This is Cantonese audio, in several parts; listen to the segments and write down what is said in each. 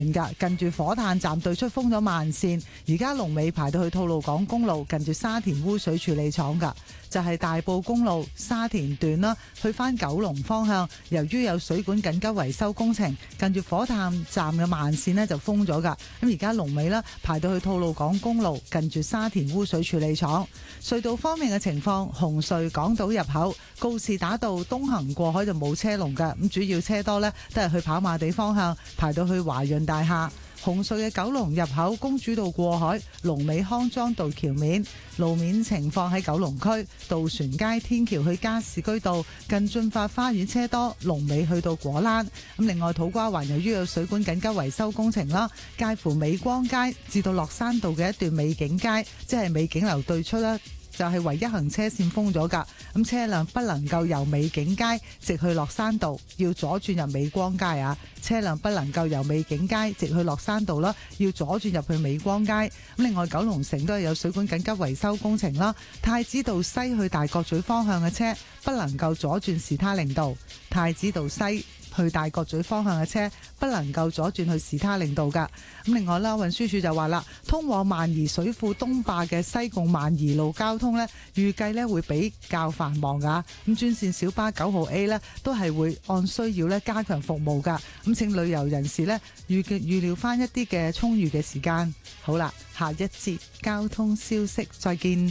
近住火炭站對出封咗慢線，而家龍尾排到去吐露港公路近住沙田污水處理廠㗎，就係大埔公路沙田段啦，去返九龍方向，由於有水管緊急維修工程，近住火炭站嘅慢線呢就封咗㗎。咁而家龍尾啦排到去吐露港公路近住沙田污水處理廠。隧道方面嘅情況，紅隧港島入口告士打道東行過海就冇車龍㗎，咁主要車多呢都係去跑馬地方向，排到去華潤大廈。紅隧嘅九龍入口公主道過海，龍尾康莊道橋面。路面情況喺九龍區渡船街天橋去加士居道近駿發花園車多，龍尾去到果欄。咁另外土瓜灣由於有水管緊急維修工程啦，介乎美光街至到落山道嘅一段美景街，即係美景樓對出啦，就係唯一行車線封咗㗎，咁車輛不能夠由美景街直去落山道，要左轉入美光街啊！車輛不能夠由美景街直去落山道啦，要左轉入去美光街。咁另外九龍城都係有水管緊急維修工程啦，太子道西去大角咀方向嘅車不能夠左轉士他令道，太子道西去大角咀方向嘅車不能夠左轉去士他令道㗎。咁另外啦，運輸署就話啦，通往萬宜水庫東壩嘅西貢萬宜路交通呢，預計呢會比較繁忙㗎。咁專線小巴9號 A 呢都係會按需要呢加強服務㗎。咁請旅遊人士呢預料翻一啲嘅充裕嘅時間。好啦，下一節交通消息再見。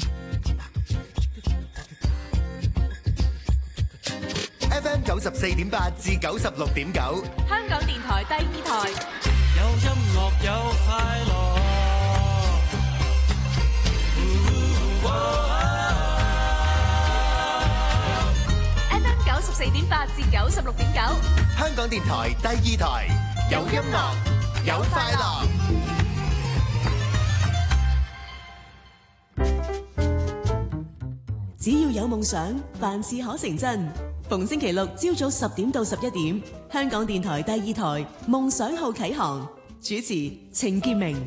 FM 94.8至96.9， 香港電台第二台， 有音樂有快樂。 FM 94.8至96.9， 香港電台第二台，有音樂有快樂。 只要有夢想，凡事可成真。逢星期六朝早10點到11點，香港電台第二台夢想號啟航，主持程潔明。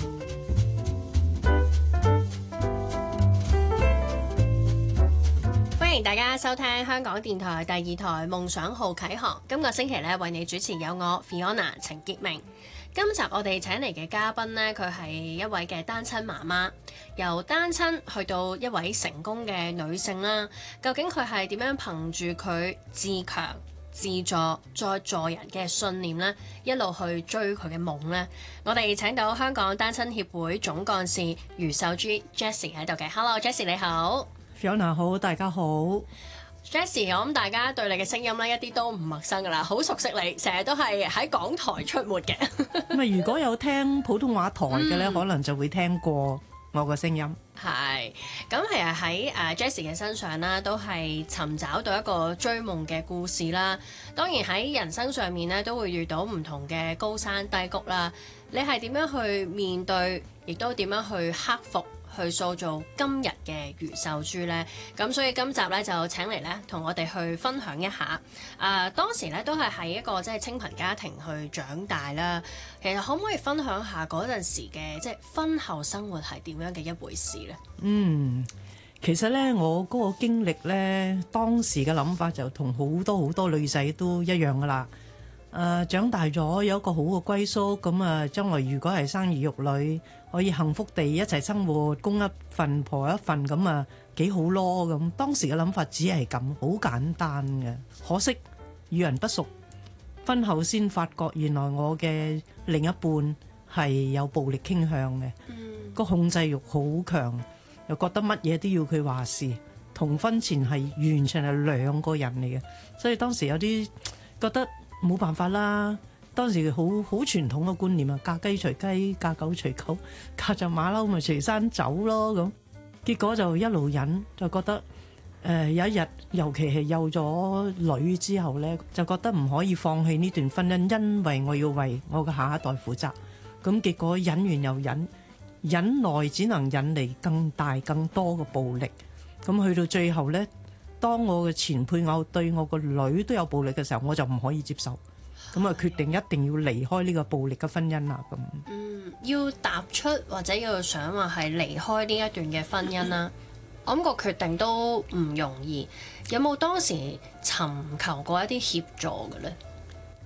歡迎大家收聽香港電台第二台夢想號啟航。今個星期咧，為你主持有我 Fiona 程潔明。今集我哋請嚟嘅嘉賓呢，佢係一位嘅單親媽媽，由單親去到一位成功嘅女性啦。究竟佢係點樣憑住佢自強、自助再助人嘅信念呢，一路去追佢嘅夢呢？我哋請到香港單親協會總幹事余秀珠 Jessie 喺度嘅。Hello Jessie 你好。 Fiona 好，大家好。 Jessie， 我諗大家對你嘅聲音咧一啲都唔陌生噶啦，好熟悉你，成日都係喺港台出沒嘅。 咁啊，如果有聽普通話台嘅咧，可能就會聽過我個聲音。 係，咁其實喺Jessie 嘅身上啦，都係尋找到一個追夢嘅故事啦。當然喺人生上面咧，都會遇到唔同嘅高山低谷啦。你係點樣去面對，亦都點樣去克服？去塑造今日嘅余秀珠呢？咁所以今集呢，就請嚟呢同我哋去分享一下。當時呢，都係喺一個即係清貧家庭去長大啦。其實可唔可以分享下嗰陣時嘅即係婚後生活係點樣嘅一回事呢？ 其實呢，我嗰個經歷呢，當時嘅諗法就同好多女仔都一樣噶啦。長大咗有一個好嘅歸宿，咁啊將來如果係生兒育女，可以幸福地一齊生活，公一份婆一份，咁啊幾好咯。咁當時嘅諗法只係咁，好簡單嘅。可惜與人不淑，婚後先發覺原來我嘅另一半係有暴力傾向嘅，個控制欲好強，又覺得乜嘢都要佢話事，同婚前係完全係兩個人嚟嘅，所以當時有啲覺得冇辦法啦。當時好傳統嘅觀念啊，嫁雞隨雞，嫁狗隨狗，嫁隻馬騮咪隨山走咯咁。結果就一路忍，就覺得有一日，尤其係有咗女之後呢，就覺得唔可以放棄呢段婚姻，因為我要為我嘅下一代負責。咁結果忍完又忍，忍耐只能引嚟更大更多嘅暴力。咁去到最後呢，當我嘅前配偶對我個女都有暴力嘅時候，我就唔可以接受。咁啊，決定一定要離開呢個暴力嘅婚姻啦。咁要踏出或者要想話係離開呢一段嘅婚姻啦，我諗個決定都唔容易。有冇當時尋求過一啲協助嘅呢？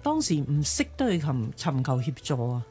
當時唔識得去尋求協助啊。